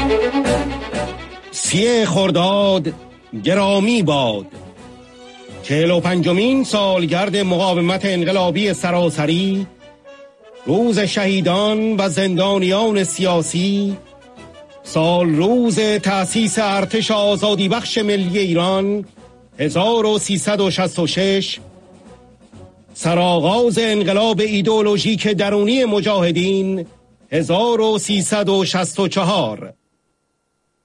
سی خرداد گرامی باد. 45مین سالگرد مقاومت انقلابی سراسری، روز شهیدان و زندانیان سیاسی، سال روز تأسیس ارتش آزادی بخش ملی ایران 1366، سرآغاز انقلاب ایدئولوژیک درونی مجاهدین 1364.